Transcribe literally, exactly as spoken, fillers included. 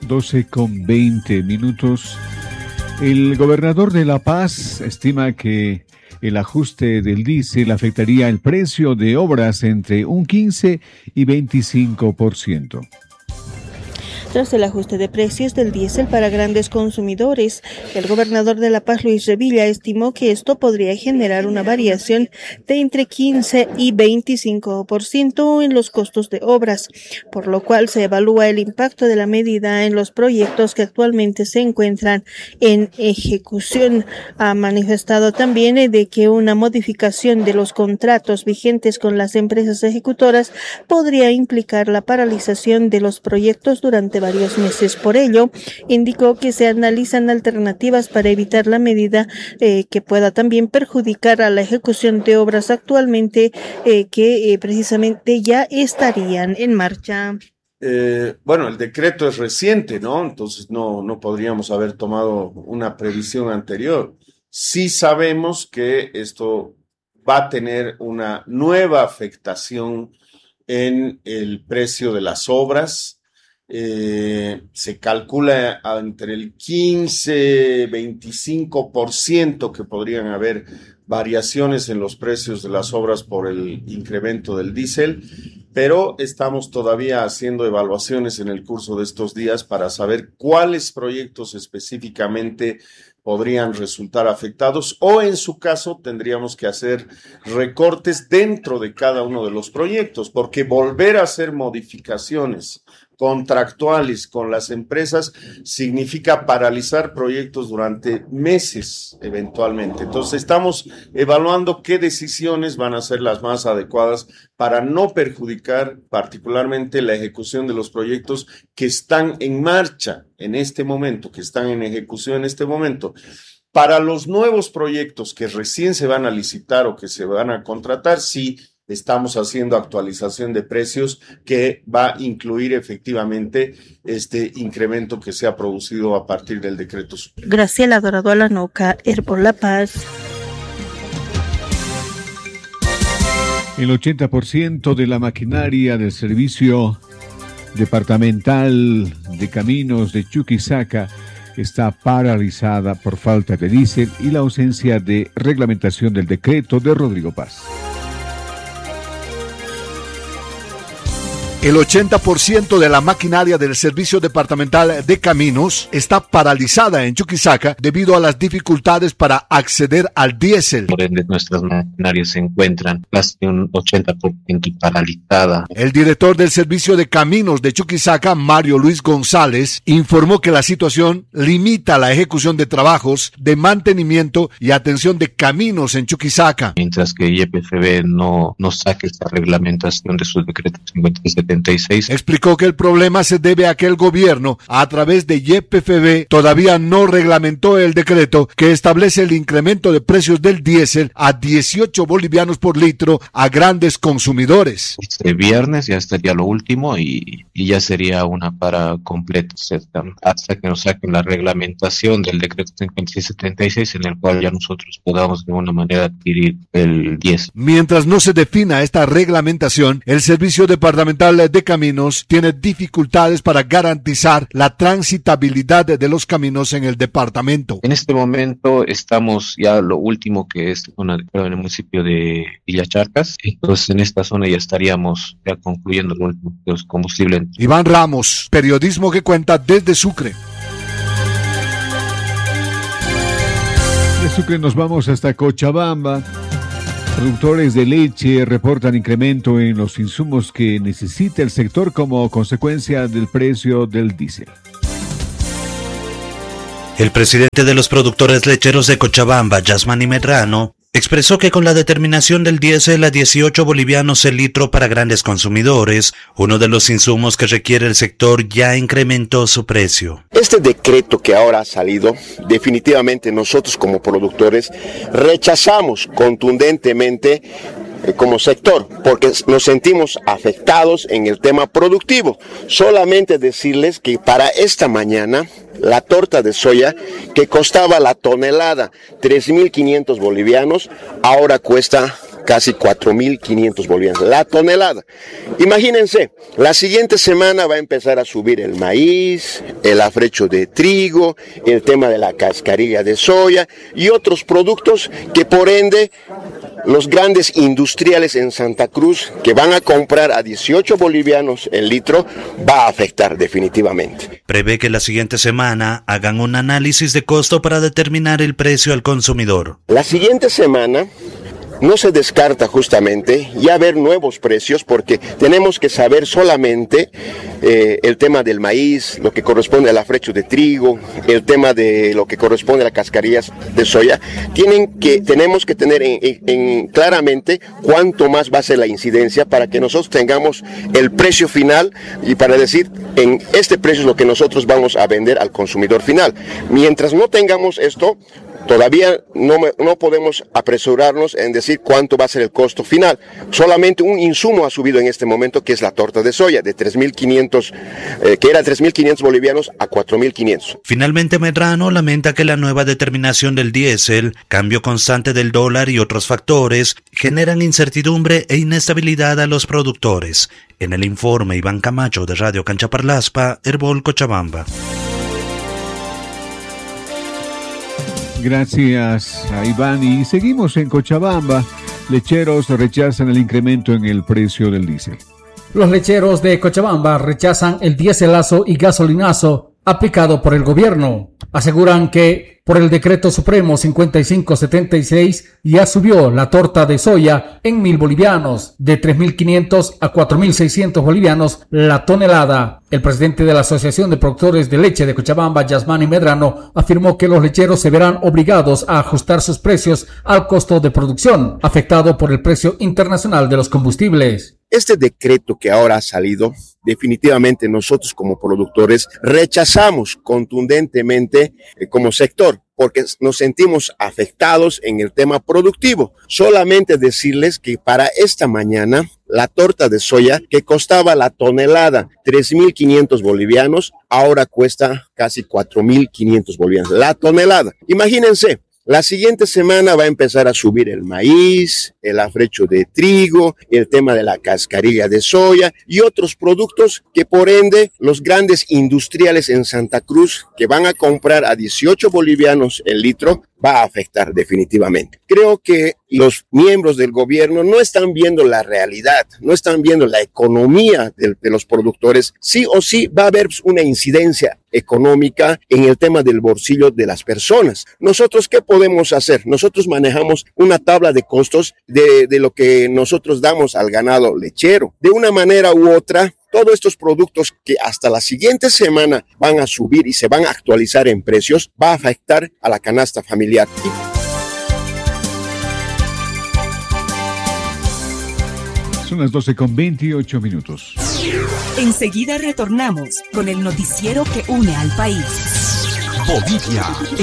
doce con veinte minutos. El gobernador de La Paz estima que el ajuste del diésel afectaría el precio de obras entre un quince y veinticinco por ciento. Tras el ajuste de precios del diésel para grandes consumidores, el gobernador de La Paz, Luis Revilla, estimó que esto podría generar una variación de entre quince y veinticinco por ciento en los costos de obras, por lo cual se evalúa el impacto de la medida en los proyectos que actualmente se encuentran en ejecución. Ha manifestado también de que una modificación de los contratos vigentes con las empresas ejecutoras podría implicar la paralización de los proyectos durante varios meses. Por ello, indicó que se analizan alternativas para evitar la medida eh, que pueda también perjudicar a la ejecución de obras actualmente eh, que eh, precisamente ya estarían en marcha. Eh, bueno, el decreto es reciente, ¿no? Entonces no, no podríamos haber tomado una previsión anterior. Sí sabemos que esto va a tener una nueva afectación en el precio de las obras. Eh, se calcula entre el quince y veinticinco por ciento que podrían haber variaciones en los precios de las obras por el incremento del diésel, pero estamos todavía haciendo evaluaciones en el curso de estos días para saber cuáles proyectos específicamente podrían resultar afectados o en su caso tendríamos que hacer recortes dentro de cada uno de los proyectos, porque volver a hacer modificaciones contractuales con las empresas significa paralizar proyectos durante meses eventualmente. Entonces estamos evaluando qué decisiones van a ser las más adecuadas para no perjudicar particularmente la ejecución de los proyectos que están en marcha en este momento, que están en ejecución en este momento. Para los nuevos proyectos que recién se van a licitar o que se van a contratar, sí, estamos haciendo actualización de precios que va a incluir efectivamente este incremento que se ha producido a partir del decreto. Graciela Dorado Alanoca, Herbol La Paz. El ochenta por ciento de la maquinaria del Servicio Departamental de Caminos de Chuquisaca está paralizada por falta de diésel y la ausencia de reglamentación del decreto de Rodrigo Paz. El ochenta por ciento de la maquinaria del Servicio Departamental de Caminos está paralizada en Chuquisaca debido a las dificultades para acceder al diésel. Por ende, nuestras maquinarias se encuentran casi un ochenta por ciento paralizada. El director del Servicio de Caminos de Chuquisaca, Mario Luis González, informó que la situación limita la ejecución de trabajos de mantenimiento y atención de caminos en Chuquisaca. Mientras que Y P F B no, no saque esta reglamentación de su decreto cincuenta y siete. Explicó que el problema se debe a que el gobierno, a través de Y P F B, todavía no reglamentó el decreto que establece el incremento de precios del diésel a dieciocho bolivianos por litro a grandes consumidores. Este viernes ya estaría lo último y, y ya sería una para completa, hasta que nos saquen la reglamentación del decreto cincuenta y seis setenta y seis en el cual ya nosotros podamos de alguna manera adquirir el diésel. Mientras no se defina esta reglamentación, el Servicio Departamental de Caminos tiene dificultades para garantizar la transitabilidad de los caminos en el departamento. En este momento estamos ya lo último que es una, en el municipio de Villacharcas, entonces en esta zona ya estaríamos ya concluyendo los combustibles. Iván Ramos, periodismo que cuenta desde Sucre. De Sucre nos vamos hasta Cochabamba. Productores de leche reportan incremento en los insumos que necesita el sector como consecuencia del precio del diésel. El presidente de los productores lecheros de Cochabamba, Yasmani Medrano, expresó que con la determinación del diésel a dieciocho bolivianos el litro para grandes consumidores, uno de los insumos que requiere el sector ya incrementó su precio. Este decreto que ahora ha salido, definitivamente nosotros como productores rechazamos contundentemente eh, como sector, porque nos sentimos afectados en el tema productivo. Solamente decirles que para esta mañana la torta de soya que costaba la tonelada tres mil quinientos bolivianos, ahora cuesta casi cuatro mil quinientos bolivianos la tonelada. Imagínense, la siguiente semana va a empezar a subir el maíz, el afrecho de trigo, el tema de la cascarilla de soya y otros productos que por ende los grandes industriales en Santa Cruz que van a comprar a dieciocho bolivianos el litro va a afectar definitivamente. Prevé que la siguiente semana hagan un análisis de costo para determinar el precio al consumidor. La siguiente semana no se descarta justamente ya ver nuevos precios porque tenemos que saber solamente eh, el tema del maíz, lo que corresponde al afrecho de trigo, el tema de lo que corresponde a las cascarillas de soya. Tienen que, tenemos que tener en, en, en claramente cuánto más va a ser la incidencia para que nosotros tengamos el precio final y para decir en este precio es lo que nosotros vamos a vender al consumidor final. Mientras no tengamos esto, todavía no, no podemos apresurarnos en decir cuánto va a ser el costo final. Solamente un insumo ha subido en este momento, que es la torta de soya, de tres mil quinientos, eh, que era tres mil quinientos bolivianos a cuatro mil quinientos. Finalmente, Medrano lamenta que la nueva determinación del diésel, cambio constante del dólar y otros factores generan incertidumbre e inestabilidad a los productores. En el informe, Iván Camacho de Radio Canchaparlaspa, Herbol, Cochabamba. Gracias a Iván y seguimos en Cochabamba. Lecheros rechazan el incremento en el precio del diésel. Los lecheros de Cochabamba rechazan el diéselazo y gasolinazo aplicado por el gobierno. Aseguran que por el decreto supremo cincuenta y cinco setenta y seis ya subió la torta de soya en mil bolivianos, de tres mil quinientos a cuatro mil seiscientos bolivianos la tonelada. El presidente de la Asociación de Productores de Leche de Cochabamba, Yasmani Medrano, afirmó que los lecheros se verán obligados a ajustar sus precios al costo de producción, afectado por el precio internacional de los combustibles. Este decreto que ahora ha salido, definitivamente nosotros como productores rechazamos contundentemente eh, como sector, porque nos sentimos afectados en el tema productivo. Solamente decirles que para esta mañana la torta de soya que costaba la tonelada tres mil quinientos bolivianos, ahora cuesta casi cuatro mil quinientos bolivianos la tonelada. Imagínense. La siguiente semana va a empezar a subir el maíz, el afrecho de trigo, el tema de la cascarilla de soya y otros productos que por ende los grandes industriales en Santa Cruz que van a comprar a dieciocho bolivianos el litro va a afectar definitivamente. Creo que los miembros del gobierno no están viendo la realidad, no están viendo la economía de, de los productores. Sí o sí va a haber una incidencia económica en el tema del bolsillo de las personas. Nosotros, ¿qué podemos hacer? Nosotros manejamos una tabla de costos de, de lo que nosotros damos al ganado lechero. De una manera u otra, todos estos productos que hasta la siguiente semana van a subir y se van a actualizar en precios, va a afectar a la canasta familiar. Son las doce con veintiocho minutos. Enseguida retornamos con el noticiero que une al país. Bolivia